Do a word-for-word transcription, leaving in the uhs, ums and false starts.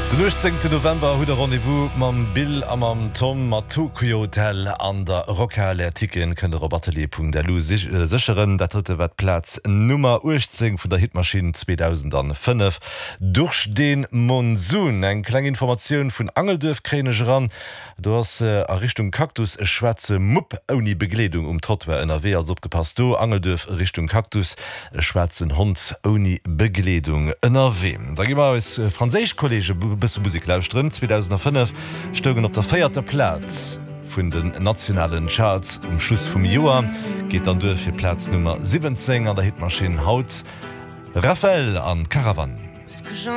Den neunzehnten November huet der Rendevous mam Bill am am Tom mat Tokyo Hotel an der Rockhalle Artikeln kën der Batterie punkt de lu sicheren, dat huet wat Platz Nummer achtzehn vun der Hitmaschine zweitausendfünf. Durch den Monsun eng kleng Informationoun vun Angeldurfkräneg ran, du hast äh, a Richtung Kaktus e schwarze Mupp oni Bekleedung um Trottwer N R W als opgepasst. Du Angeldurf Richtung Kaktus e schwarzen Hund oni Bekleedung N R W. Da gi als äh, Franzisch Kollege bis Musik lausren zweitausendfünf stögen op der feierte Platz vun den nationalen Charts um Schluss vum Joar geht an durch fir Platz Nummer siebzehn an der Hitmaschine haut Raphael an Caravan. Est-ce que j'en